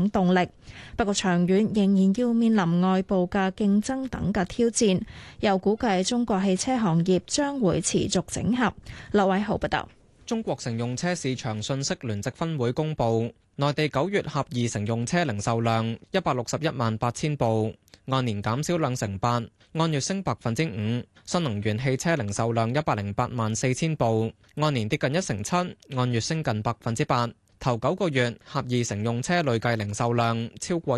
長動力。不過長遠仍然要面臨外部嘅競爭等嘅挑戰。又估計中國汽車行業將會持續整合。劉偉豪報道。 中國乘用車市場信息聯席分會公佈，內地9月合二乘用車零售量161萬8千部，按年減少2.8%，按月升5%。新能源汽車零售量108萬4千部，按年跌近1.7%，按月升近8%。頭9個月合二乘用車累計零售量超過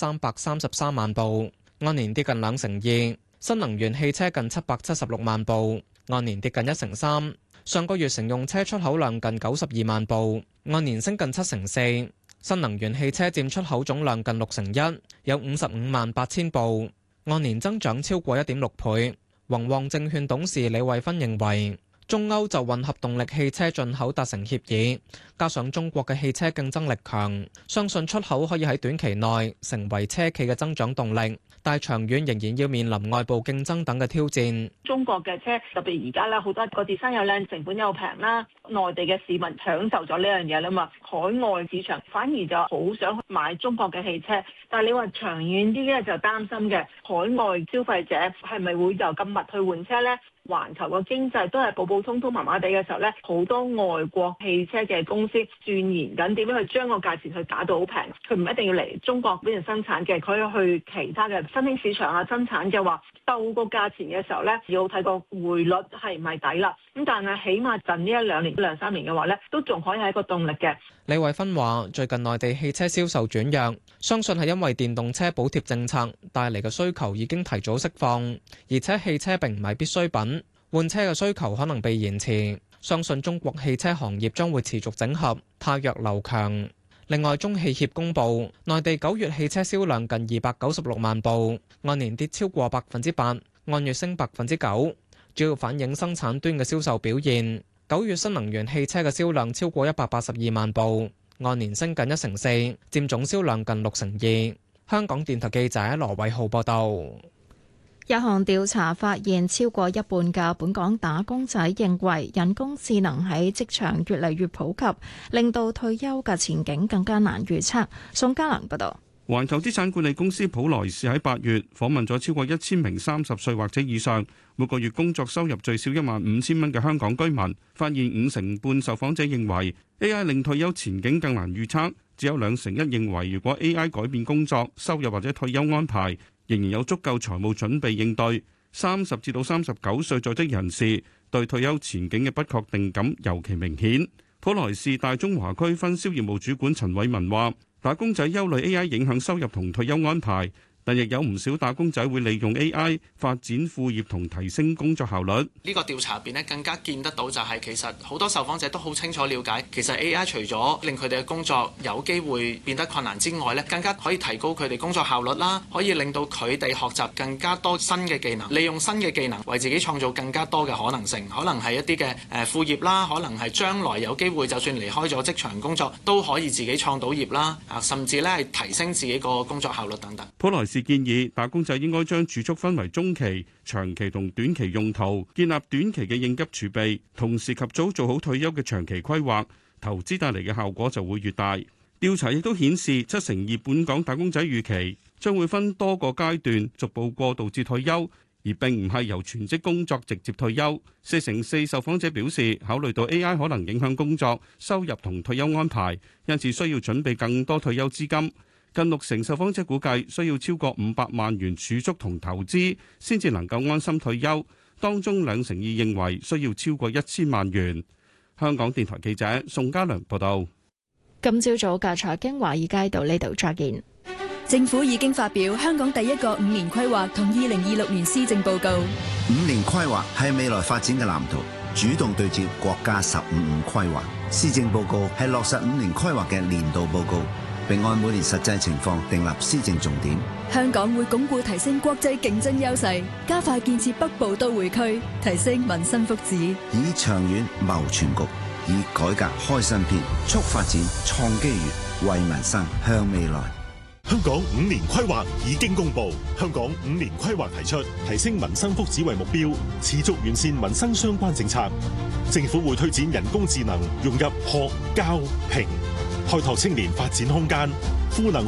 1333萬部，按年跌近2%。新能源汽車近776萬部，按年跌近1.3%。上個月乘用車出口量近92萬部，按年升近7.4%。新能源汽車佔出口總量近6%，有55萬8千部，按年增長超過1.6倍。宏旺證券董事李慧芬認為，中歐就混合動力汽車進口達成協議，加上中國嘅汽車競爭力強，相信出口可以喺短期內成為車企嘅增長動力。但係長遠仍然要面臨外部競爭等嘅挑戰。 中國嘅車特別而家咧，好多個自身又靚，成本又平啦。內地嘅市民享受咗呢樣嘢啦嘛，海外市場反而就好想買中國嘅汽車。但係你話長遠啲咧，就擔心嘅海外消費者係咪會就咁密去換車咧？環球個經濟都係普普通通麻麻地嘅時候咧，好多外國汽車嘅公司鑽研緊點樣去將個價錢去打到好平。佢唔一定要嚟中國邊度生產嘅，佢要去其他嘅新興市場啊生產嘅話，鬥個價錢嘅時候咧，要睇個匯率係唔係抵啦。咁但係起碼近呢1-2年、2-3年嘅話咧，都仲可以係一個動力嘅。 李慧芬話：最近內地汽車銷售轉弱，相信係因為電動車補貼政策帶嚟嘅需求已經提早釋放，而且汽車並唔係必需品，換車嘅需求可能被延遲。相信中國汽車行業將會持續整合，汰弱留強。另外，中汽協公佈，內地9月汽車銷量近296萬部，按年跌超過8%，按月升9%，主要反映生產端嘅銷售表現。9月新能源汽車嘅銷量超過182萬部，按年升近1.4%，佔總銷量近6%。香港電台記者羅偉浩報道。 一項調查發現，超過一半嘅本港打工仔認為人工智能喺職場越嚟越普及，令到退休嘅前景更加難預測。宋嘉良報道。 環球資產管理公司普萊士喺8月訪問咗超過1000名30歲或者以上，每個月工作收入最少15000蚊嘅香港居民，發現5成半受訪者認為 AI 令退休前景更難預測，只有2成1認為如果 AI 改變工作、收入或者退休安排，仍然有足夠財務準備應對。30至到39歲在職人士對退休前景嘅不確定感尤其明顯。普萊士大中華區分銷業務主管陳偉文話：打工仔憂慮 AI 影響收入同退休安排，但亦有唔少打工仔會利用 AI 發展副業同提升工作效率。 呢個調查入邊咧，更加見得到就係其實好多受訪者都好清楚了解，其實 AI 除咗令佢哋嘅工作有機會變得困難之外咧，更加可以提高佢哋工作效率啦，可以令到佢哋學習更加多新嘅技能，利用新嘅技能為自己創造更加多嘅可能性，可能係一啲嘅副業啦，可能係將來有機會就算離開咗職場工作都可以自己創到業啦，甚至咧係提升自己個工作效率等等。 普萊士建議打工仔應該將儲蓄分為中期、長期同短期用途，建立短期嘅應急儲備，同時及早做好退休嘅長期規劃，投資帶嚟嘅效果就會越大。調查亦都顯示，72%本港打工仔預期將會分多個階段逐步過渡至退休，而並唔係由全職工作直接退休。4成4受訪者表示，考慮到 AI 可能影響工作、收入同退休安排，因此需要準備更多退休資金。近6成受訪者估計需要超過500萬元儲蓄同投資，先至能夠安心退休。當中2成2認為需要超過1000萬元。香港電台記者宋嘉良報道。 今朝早嘅財經華爾街到呢度再見。 政府已經發表香港第一個5年規劃同2026年施政報告。 5年規劃係未來發展嘅藍圖，主動對接國家15五規劃。施政報告係落實5年規劃嘅年度報告，並按每年實際情況訂立施政重點。 香港會鞏固提升國際競爭優勢，加快建設北部都會區，提升民生福祉， 以長遠謀全局，以改革開新篇，促發展創機遇，為民生向未來。 香港5年規劃已經公布，香港5年規劃提出提升民生福祉為目標，持續完善民生相關政策。政府會推展人工智能融入學、教、評，開拓青年發展空間，賦能